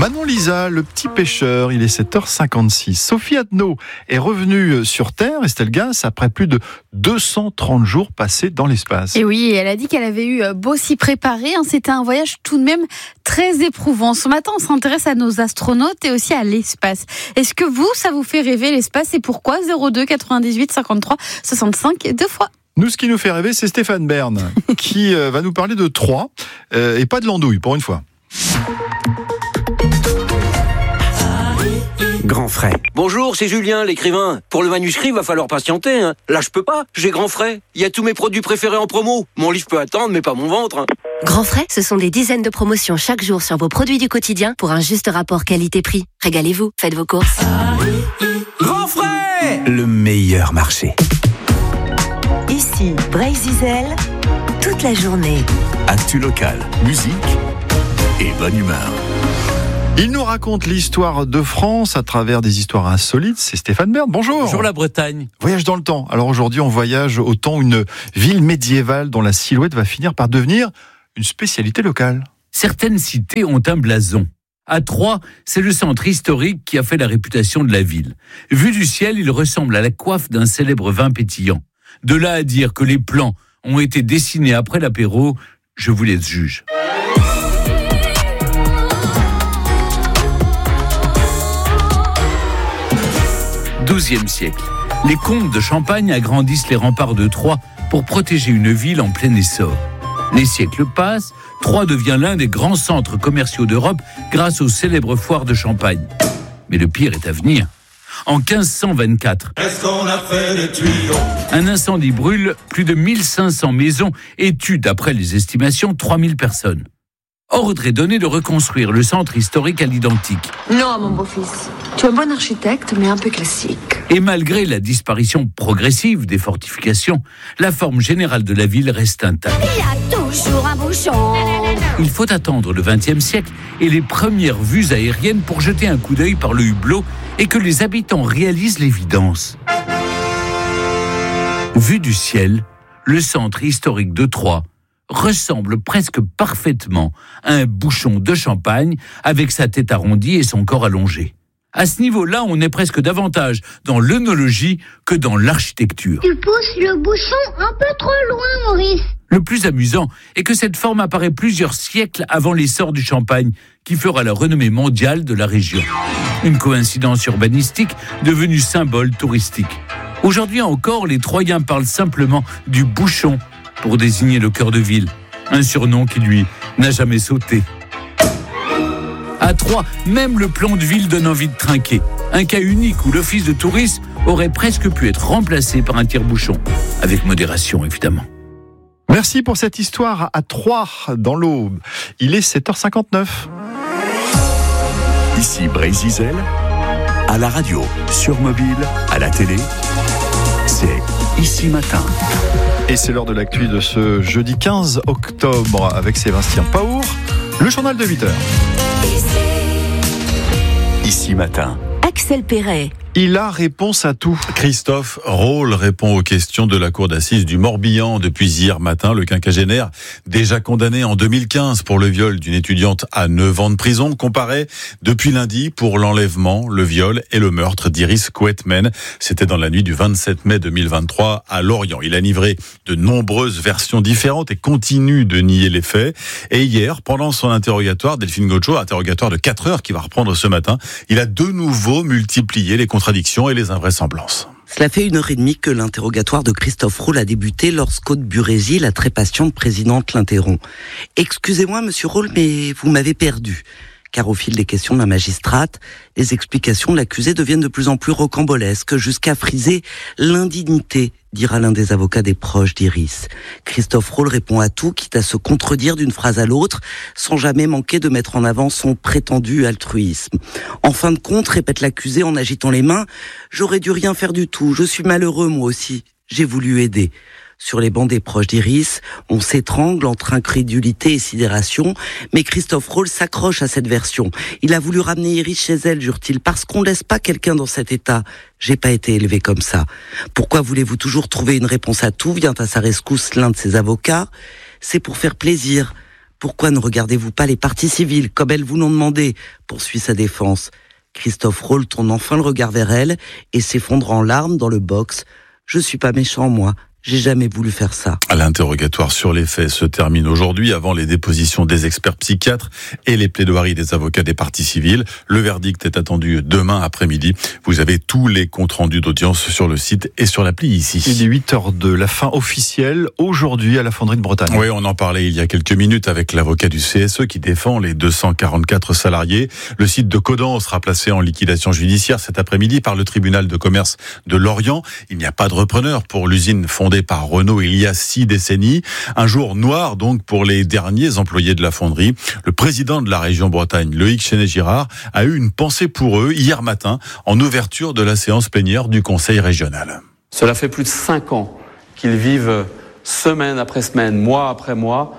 Manon Lisa, le petit pêcheur, il est 7h56. Sophie Adno est revenue sur Terre, Estelle Gass, après plus de 230 jours passés dans l'espace. Et oui, elle a dit qu'elle avait eu beau s'y préparer. C'était un voyage tout de même très éprouvant. Ce matin, on s'intéresse à nos astronautes et aussi à l'espace. Est-ce que ça vous fait rêver l'espace et pourquoi 02 98 53 65 deux fois. Nous, ce qui nous fait rêver, c'est Stéphane Bern, qui va nous parler de Troie et pas de l'andouille, pour une fois. Grand frais. Bonjour, c'est Julien, l'écrivain. Pour le manuscrit, va falloir patienter. Là, je peux pas. J'ai Grand frais. Il y a tous mes produits préférés en promo. Mon livre peut attendre, mais pas mon ventre. Grand frais, ce sont des dizaines de promotions chaque jour sur vos produits du quotidien pour un juste rapport qualité-prix. Régalez-vous, faites vos courses. Grand frais, le meilleur marché. Ici, Brésil, toute la journée. Actu local, musique et bonne humeur. Il nous raconte l'histoire de France à travers des histoires insolites. C'est Stéphane Bern. Bonjour. Bonjour la Bretagne. Voyage dans le temps. Alors aujourd'hui, on voyage au temps une ville médiévale dont la silhouette va finir par devenir une spécialité locale. Certaines cités ont un blason. À Troyes, c'est le centre historique qui a fait la réputation de la ville. Vu du ciel, il ressemble à la coiffe d'un célèbre vin pétillant. De là à dire que les plans ont été dessinés après l'apéro, je vous laisse juge. XIIe siècle. Les comtes de Champagne agrandissent les remparts de Troyes pour protéger une ville en plein essor. Les siècles passent, Troyes devient l'un des grands centres commerciaux d'Europe grâce aux célèbres foires de Champagne. Mais le pire est à venir. En 1524, un incendie brûle plus de 1500 maisons et tue, d'après les estimations, 3000 personnes. Ordre est donné de reconstruire le centre historique à l'identique. Non, mon beau-fils. Tu es un bon architecte, mais un peu classique. Et malgré la disparition progressive des fortifications, la forme générale de la ville reste intacte. Il y a toujours un bouchon. Il faut attendre le XXe siècle et les premières vues aériennes pour jeter un coup d'œil par le hublot et que les habitants réalisent l'évidence. Vu du ciel, le centre historique de Troyes ressemble presque parfaitement à un bouchon de champagne avec sa tête arrondie et son corps allongé. À ce niveau-là, on est presque davantage dans l'œnologie que dans l'architecture. Tu pousses le bouchon un peu trop loin, Maurice. Le plus amusant est que cette forme apparaît plusieurs siècles avant l'essor du champagne, qui fera la renommée mondiale de la région. Une coïncidence urbanistique devenue symbole touristique. Aujourd'hui encore, les Troyens parlent simplement du bouchon pour désigner le cœur de ville, un surnom qui, lui, n'a jamais sauté. À Troyes, même le plan de ville donne envie de trinquer. Un cas unique où l'office de tourisme aurait presque pu être remplacé par un tire-bouchon. Avec modération, évidemment. Merci pour cette histoire à Troyes, dans l'Aube. Il est 7h59. Ici Brésil, à la radio, sur mobile, à la télé, c'est Ici Matin. Et c'est l'heure de l'actu de ce jeudi 15 octobre avec Sébastien Paour, le journal de 8h. Ici Matin. Axel Perret. Il a réponse à tout. Christophe Rohl répond aux questions de la cour d'assises du Morbihan depuis hier matin. Le quinquagénaire, déjà condamné en 2015 pour le viol d'une étudiante à 9 ans de prison, comparaît depuis lundi pour l'enlèvement, le viol et le meurtre d'Iris Quetmen. C'était dans la nuit du 27 mai 2023 à Lorient. Il a livré de nombreuses versions différentes et continue de nier les faits. Et hier, pendant son interrogatoire, Delphine Gaucho, interrogatoire de 4 heures qui va reprendre ce matin, il a de nouveau multiplié les contradictions et les invraisemblances. Cela fait 1h30 que l'interrogatoire de Christophe Rohl a débuté lorsqu'Aude Burési, la très patiente présidente, l'interrompt. « Excusez-moi, monsieur Rohl, mais vous m'avez perdu. » Car au fil des questions de la magistrate, les explications de l'accusé deviennent de plus en plus rocambolesques, jusqu'à friser l'indignité, dira l'un des avocats des proches d'Iris. Christophe Rohl répond à tout, quitte à se contredire d'une phrase à l'autre, sans jamais manquer de mettre en avant son prétendu altruisme. En fin de compte, répète l'accusé en agitant les mains, « J'aurais dû rien faire du tout, je suis malheureux moi aussi, j'ai voulu aider ». Sur les bancs des proches d'Iris, on s'étrangle entre incrédulité et sidération, mais Christophe Rohl s'accroche à cette version. Il a voulu ramener Iris chez elle, jure-t-il, parce qu'on ne laisse pas quelqu'un dans cet état. J'ai pas été élevé comme ça. Pourquoi voulez-vous toujours trouver une réponse à tout? Vient à sa rescousse l'un de ses avocats. C'est pour faire plaisir. Pourquoi ne regardez-vous pas les parties civiles, comme elles vous l'ont demandé, poursuit sa défense. Christophe Rohl tourne enfin le regard vers elle et s'effondre en larmes dans le box. Je suis pas méchant, moi. J'ai jamais voulu faire ça. L'interrogatoire sur les faits se termine aujourd'hui avant les dépositions des experts psychiatres et les plaidoiries des avocats des parties civiles. Le verdict est attendu demain après-midi. Vous avez tous les comptes rendus d'audience sur le site et sur l'appli ici. Il est 8h02, la fin officielle aujourd'hui à la Fonderie de Bretagne. Oui, on en parlait il y a quelques minutes avec l'avocat du CSE qui défend les 244 salariés. Le site de Codan sera placé en liquidation judiciaire cet après-midi par le tribunal de commerce de Lorient. Il n'y a pas de repreneur pour l'usine fondée par Renault il y a 6 décennies. Un jour noir donc pour les derniers employés de la fonderie. Le président de la région Bretagne, Loïc Chenet-Girard, a eu une pensée pour eux hier matin en ouverture de la séance plénière du Conseil régional. Cela fait plus de 5 ans qu'ils vivent semaine après semaine, mois après mois,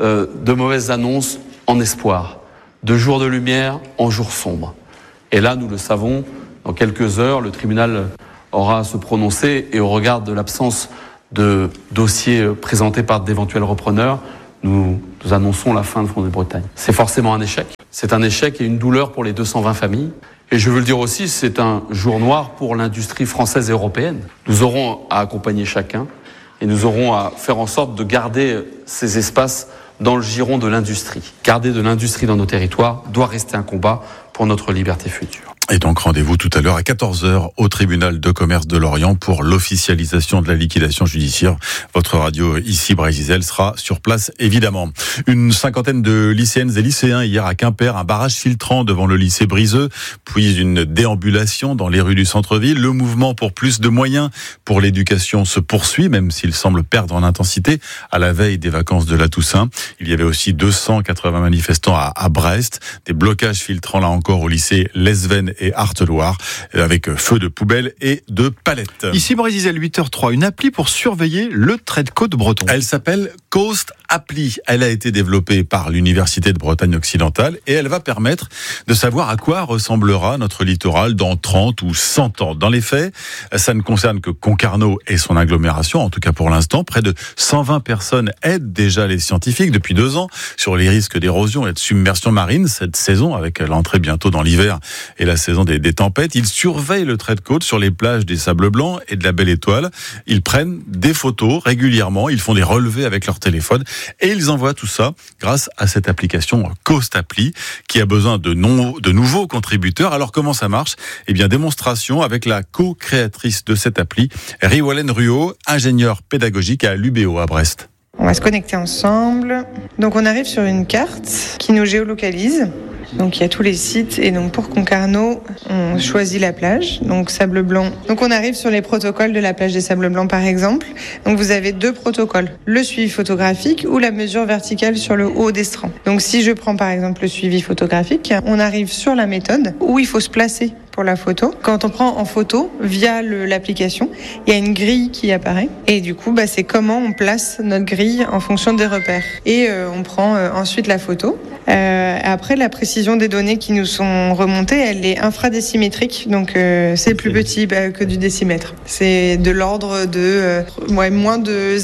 de mauvaises annonces en espoir, de jours de lumière en jours sombres. Et là, nous le savons, dans quelques heures, le tribunal aura à se prononcer et au regard de l'absence de dossiers présentés par d'éventuels repreneurs, nous annonçons la fin de Fonderie de Bretagne. C'est forcément un échec. C'est un échec et une douleur pour les 220 familles. Et je veux le dire aussi, c'est un jour noir pour l'industrie française et européenne. Nous aurons à accompagner chacun et nous aurons à faire en sorte de garder ces espaces dans le giron de l'industrie. Garder de l'industrie dans nos territoires doit rester un combat pour notre liberté future. Et donc rendez-vous tout à l'heure à 14h au tribunal de commerce de Lorient pour l'officialisation de la liquidation judiciaire. Votre radio ici, Brésil, sera sur place évidemment. Une cinquantaine de lycéennes et lycéens hier à Quimper, un barrage filtrant devant le lycée Briseux, puis une déambulation dans les rues du centre-ville. Le mouvement pour plus de moyens pour l'éducation se poursuit, même s'il semble perdre en intensité à la veille des vacances de la Toussaint. Il y avait aussi 280 manifestants à Brest, des blocages filtrants là encore au lycée Lesven et Arteloire, avec feu de poubelle et de palettes. Ici Brésil, 8h03, une appli pour surveiller le trait de côte breton. Elle s'appelle Coast Appli. Elle a été développée par l'Université de Bretagne occidentale et elle va permettre de savoir à quoi ressemblera notre littoral dans 30 ou 100 ans. Dans les faits, ça ne concerne que Concarneau et son agglomération, en tout cas pour l'instant. Près de 120 personnes aident déjà les scientifiques depuis 2 ans sur les risques d'érosion et de submersion marine cette saison, avec l'entrée bientôt dans l'hiver et la saison des tempêtes. Ils surveillent le trait de côte sur les plages des Sables Blancs et de la Belle Étoile. Ils prennent des photos régulièrement, ils font des relevés avec leur téléphone et ils envoient tout ça grâce à cette application Coast Appli qui a besoin de nouveaux contributeurs. Alors comment ça marche ? Eh bien, démonstration avec la co-créatrice de cette appli, Riwalen Ruot, ingénieure pédagogique à l'UBO à Brest. On va se connecter ensemble. Donc on arrive sur une carte qui nous géolocalise. Donc il y a tous les sites et donc pour Concarneau, on choisit la plage, donc Sable Blanc. Donc on arrive sur les protocoles de la plage des Sables Blancs par exemple. Donc vous avez 2 protocoles, le suivi photographique ou la mesure verticale sur le haut des strands. Donc si je prends par exemple le suivi photographique, on arrive sur la méthode où il faut se placer pour la photo. Quand on prend en photo via l'application, il y a une grille qui apparaît et du coup c'est comment on place notre grille en fonction des repères. Et on prend ensuite la photo. Après, la précision des données qui nous sont remontées, elle est infradécimétrique, donc c'est plus petit que du décimètre. C'est de l'ordre de moins de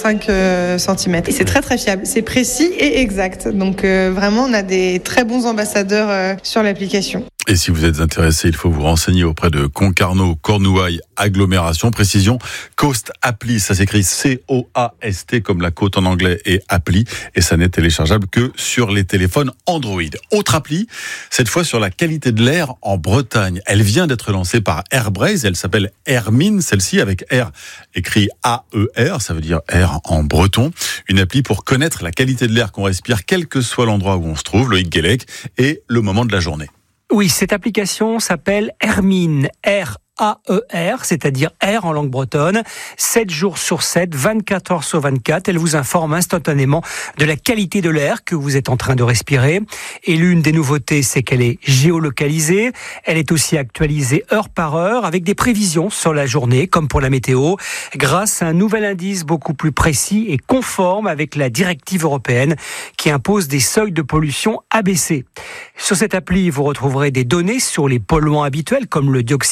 0,5 cm. Et c'est très très fiable, c'est précis et exact. Donc vraiment, on a des très bons ambassadeurs sur l'application. Et si vous êtes intéressé, il faut vous renseigner auprès de Concarneau, Cornouailles, agglomération. Précision, Coast Appli, ça s'écrit C-O-A-S-T comme la côte en anglais et Appli. Et ça n'est téléchargeable que sur les téléphones Android. Autre appli, cette fois sur la qualité de l'air en Bretagne. Elle vient d'être lancée par Airbraze. Elle s'appelle Airmine, celle-ci avec R écrit A-E-R, ça veut dire air en breton. Une appli pour connaître la qualité de l'air qu'on respire, quel que soit l'endroit où on se trouve, Loïc Guélec, et le moment de la journée. Oui, cette application s'appelle Airmine, R-A-E-R, c'est-à-dire R en langue bretonne, 7 jours sur 7, 24 heures sur 24. Elle vous informe instantanément de la qualité de l'air que vous êtes en train de respirer. Et l'une des nouveautés, c'est qu'elle est géolocalisée. Elle est aussi actualisée heure par heure avec des prévisions sur la journée, comme pour la météo, grâce à un nouvel indice beaucoup plus précis et conforme avec la directive européenne qui impose des seuils de pollution abaissés. Sur cette appli, vous retrouverez des données sur les polluants habituels comme le dioxyde d'azote,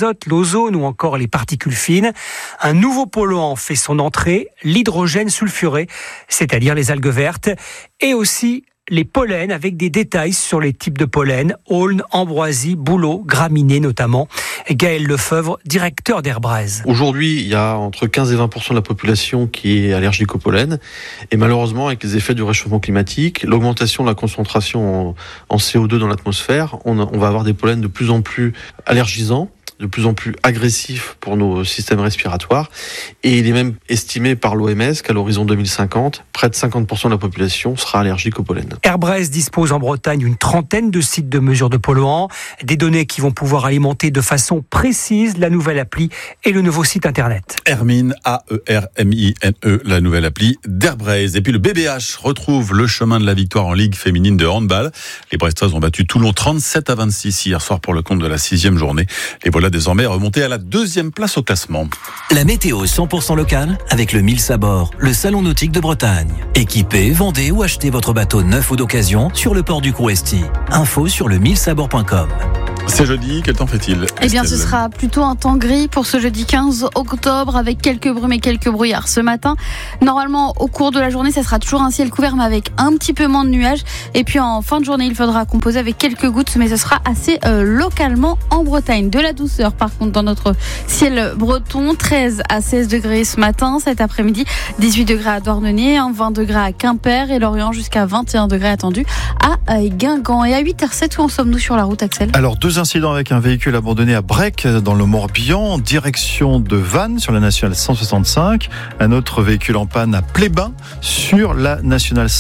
l'azote, l'ozone ou encore les particules fines. Un nouveau polluant fait son entrée, l'hydrogène sulfuré, c'est-à-dire les algues vertes, et aussi les pollens avec des détails sur les types de pollen, aulne, ambroisie, bouleau, graminées notamment. Gaël Lefebvre, directeur d'Herbraz. Aujourd'hui, il y a entre 15 et 20% de la population qui est allergique au pollen. Et malheureusement, avec les effets du réchauffement climatique, l'augmentation de la concentration en CO2 dans l'atmosphère, on va avoir des pollens de plus en plus allergisants, de plus en plus agressif pour nos systèmes respiratoires. Et il est même estimé par l'OMS qu'à l'horizon 2050, près de 50% de la population sera allergique au pollen. Herbraz dispose en Bretagne d'une trentaine de sites de mesure de polluants, des données qui vont pouvoir alimenter de façon précise la nouvelle appli et le nouveau site internet. Hermine, A-E-R-M-I-N-E, la nouvelle appli d'Herbraz. Et puis le BBH retrouve le chemin de la victoire en Ligue féminine de handball. Les Brestoises ont battu Toulon 37-26 hier soir pour le compte de la 6e journée. Les voilà désormais remontés à la 2e place au classement. La météo 100% locale avec le Mills à bord, le salon nautique de Bretagne. Équipez, vendez ou achetez votre bateau neuf ou d'occasion sur le port du Crouesty. Info sur le millsabord.com. C'est jeudi, quel temps fait-il ? Eh bien, ce sera plutôt un temps gris pour ce jeudi 15 octobre avec quelques brumes et quelques brouillards ce matin. Normalement, au cours de la journée, ça sera toujours un ciel couvert mais avec un petit peu moins de nuages. Et puis en fin de journée, il faudra composer avec quelques gouttes, mais ce sera assez localement en Bretagne. De la douceur, par contre, dans notre ciel breton, 13 à 16 degrés ce matin. Cet après-midi, 18 degrés à Douarnenez, 20 degrés à Quimper et Lorient jusqu'à 21 degrés attendus à Guingamp. Et à 8h07, où en sommes-nous sur la route, Axel ? Alors, 2 incidents avec un véhicule abandonné à Brec dans le Morbihan en direction de Vannes sur la nationale 165, un autre véhicule en panne à Plébain sur la nationale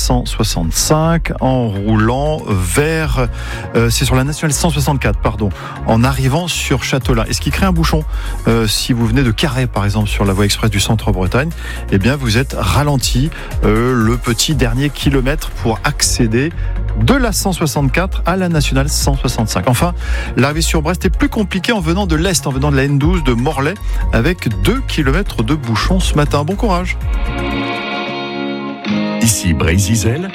165 en roulant vers c'est sur la nationale 164 pardon, en arrivant sur Châteaulin, et ce qui crée un bouchon si vous venez de Carhaix par exemple sur la voie express du centre-Bretagne, eh bien vous êtes ralenti le petit dernier kilomètre pour accéder de la 164 à la nationale 165. Enfin, l'arrivée sur Brest est plus compliquée en venant de l'Est, en venant de la N12 de Morlaix, avec 2 km de bouchons ce matin. Bon courage. Ici Brézizel.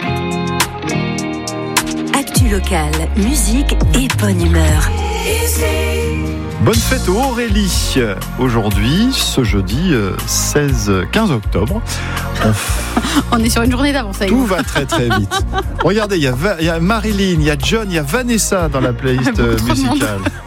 Actu locale, musique et bonne humeur. Bonne fête aux Aurélie. Aujourd'hui, ce jeudi 15 octobre. On est sur une journée d'avance. Tout va très très vite. Regardez, il y a Marilyn, il y a John, il y a Vanessa dans la playlist musicale.